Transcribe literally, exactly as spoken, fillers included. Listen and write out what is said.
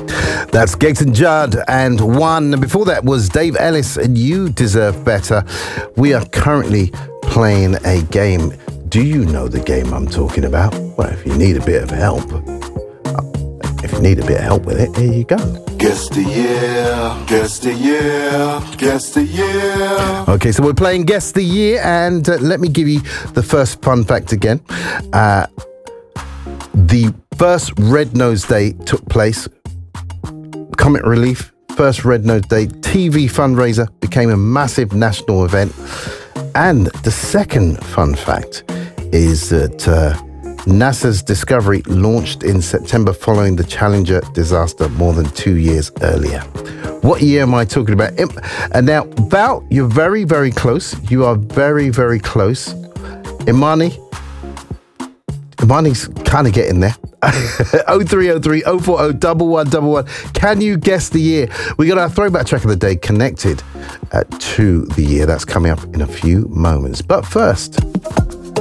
That's Gex and Judd and One. Before that was Dave Ellis and You Deserve Better. We are currently playing a game. Do you know the game I'm talking about? Well, if you need a bit of help, if you need a bit of help with it, here you go. Guess the year, guess the year, guess the year. Okay, so we're playing Guess the Year, and uh, let me give you the first fun fact again. Uh, the first Red Nose Day took place. Comic Relief, first Red Nose Day T V fundraiser, became a massive national event. And the second fun fact is that uh, NASA's Discovery launched in September following the Challenger disaster more than two years earlier. What year am I talking about? And now, Val, you're very, very close. You are very, very close. Imani, Imani's kind of getting there. oh three oh three, oh four oh, one one one one. Can you guess the year? We got our throwback track of the day connected uh, to the year. That's coming up in a few moments. But first...